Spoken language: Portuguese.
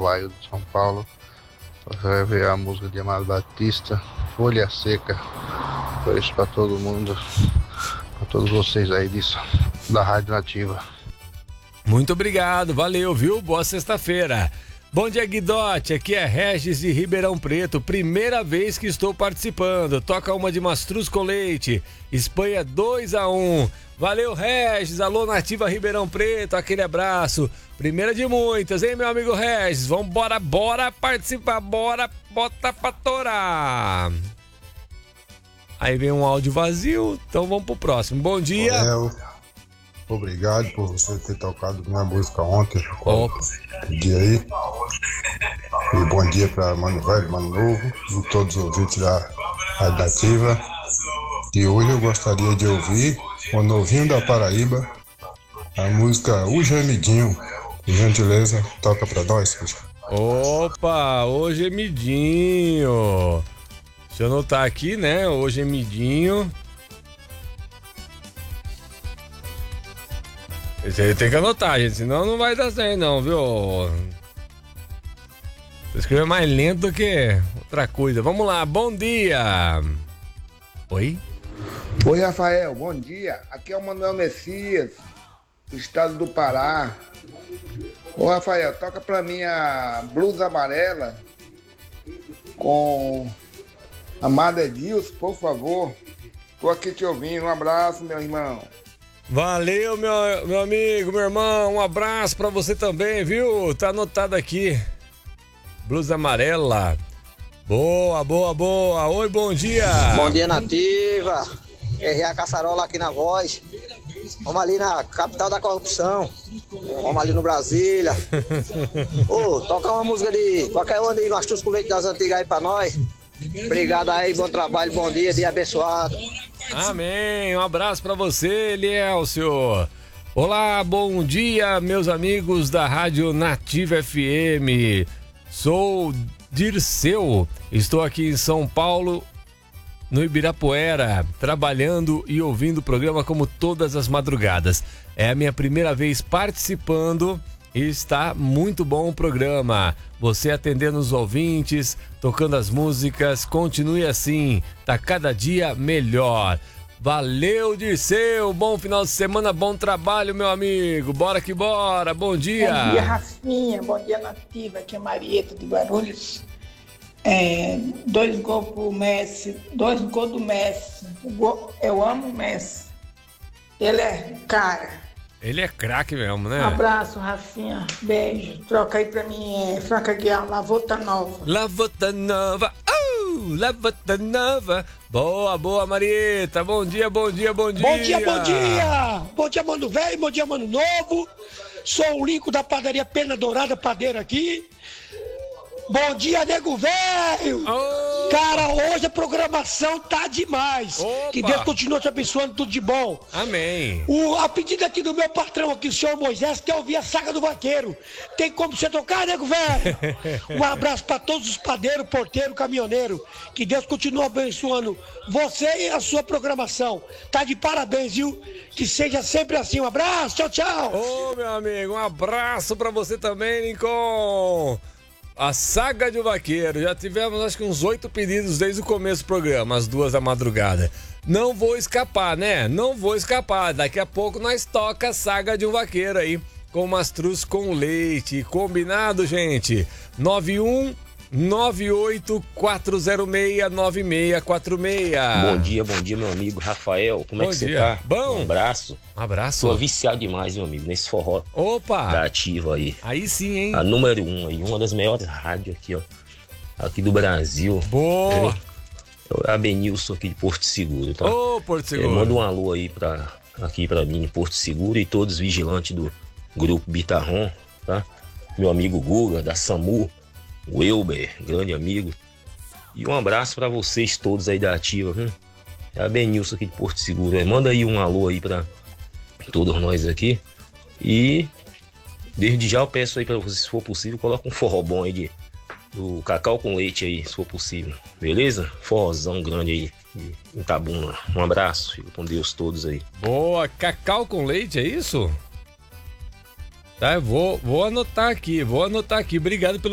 Calvaio de São Paulo. Você vai ver a música de Amado Batista, Folha Seca. Foi isso para todo mundo, para todos vocês aí disso, da Rádio Nativa. Muito obrigado, valeu, viu? Boa sexta-feira. Bom dia, Guidote, aqui é Regis de Ribeirão Preto, primeira vez que estou participando. Toca uma de Mastruz com Leite, Espanha 2-1. Valeu, Regis, alô Nativa Ribeirão Preto, aquele abraço. Primeira de muitas, hein, meu amigo Regis? Vambora, bora participar, bora, bota pra torar. Aí vem um áudio vazio, então vamos pro próximo. Bom dia. Obrigado por você ter tocado minha música ontem. Opa. Dia aí. E bom dia para Mano Velho, Mano Novo e todos os ouvintes da Rádio Nativa. E hoje eu gostaria de ouvir o Novinho da Paraíba, a música O Gemidinho. Por gentileza, toca para nós. Opa, O Gemidinho. Deixa eu anotar aqui, né? O Gemidinho. Esse aí tem que anotar, gente, senão não vai dar certo não, viu? Você escreve mais lento do que outra coisa. Vamos lá, bom dia. Oi? Oi, Rafael, bom dia. Aqui é o Manuel Messias, do estado do Pará. Ô, Rafael, toca pra mim a Blusa Amarela com Amado Edilson, por favor. Tô aqui te ouvindo. Um abraço, meu irmão. Valeu, meu amigo, meu irmão. Um abraço pra você também, viu? Tá anotado aqui. Blusa Amarela. Boa, boa, boa. Oi, bom dia. Bom dia, Nativa. R.A. Caçarola aqui na voz. Vamos ali na capital da corrupção. Vamos ali no Brasília. Ô, toca uma música de qualquer um aí, Mastruz com Leite das Antigas aí pra nós. Obrigado aí, bom trabalho, bom dia abençoado. Amém, um abraço pra você, Elielcio. Olá, bom dia, meus amigos da Rádio Nativa FM. Sou Dirceu, estou aqui em São Paulo, no Ibirapuera, trabalhando e ouvindo o programa como todas as madrugadas. É a minha primeira vez participando e está muito bom o programa. Você atendendo os ouvintes, tocando as músicas, continue assim, tá cada dia melhor. Valeu, Dirceu, bom final de semana, bom trabalho, meu amigo. Bora que bora, bom dia. Bom dia, Rafinha, bom dia, Nativa, aqui é Marieta de Guarulhos. 2 gols pro Messi, 2 gols do Messi. Eu amo o Messi. Ele é cara. Ele é craque mesmo, né? Um abraço, Rafinha. Beijo. Troca aí pra mim, Franca Guiar, Lavota Nova. Lavota Nova. Lavota Nova. Boa, boa, Marieta. Bom dia, bom dia, bom dia. Bom dia, bom dia. Bom dia, Mano Velho. Bom dia, Mano Novo. Sou o Linco da padaria Pena Dourada, padeiro aqui. Bom dia, nego velho! Oh. Cara, hoje a programação tá demais. Opa. Que Deus continue te abençoando, tudo de bom. Amém. A pedido aqui do meu patrão aqui, o senhor Moisés, quer ouvir a Saga do Vaqueiro. Tem como você tocar, nego velho? Um abraço pra todos os padeiros, porteiro, caminhoneiro. Que Deus continue abençoando você e a sua programação. Tá de parabéns, viu? Que seja sempre assim. Um abraço, tchau, tchau. Ô, meu amigo, um abraço pra você também, Lincoln. A Saga de Vaqueiro, já tivemos acho que uns 8 pedidos desde o começo do programa, às 2 da madrugada. Não vou escapar, né? Não vou escapar, daqui a pouco nós toca a Saga de um Vaqueiro aí, com Mastruz com Leite, combinado, gente? 9198-406-9646. Bom dia, meu amigo Rafael, como é que você tá? Bom. Um abraço. Um abraço. Tô viciado demais, meu amigo, nesse forró. Opa! Da Ativa aí. Aí sim, hein? A número 1 aí, uma das melhores rádios aqui, ó. Aqui do Brasil. Boa! A Benilson aqui de Porto Seguro, tá? Ô, Porto Seguro. Manda um alô aí aqui pra mim em Porto Seguro e todos os vigilantes do Grupo Bitarron, tá? Meu amigo Guga, da SAMU, o Elber, grande amigo. E um abraço pra vocês todos aí da Ativa, viu? É a Benilson aqui de Porto Seguro. Manda aí um alô aí pra todos nós aqui. E desde já eu peço aí pra vocês, se for possível, coloca um forró bom aí do Cacau com Leite aí, se for possível. Beleza? Forrozão grande aí de Itabuna. Um abraço, fico com Deus todos aí. Boa, Cacau com Leite, é isso? Tá, eu vou anotar aqui. Obrigado pelo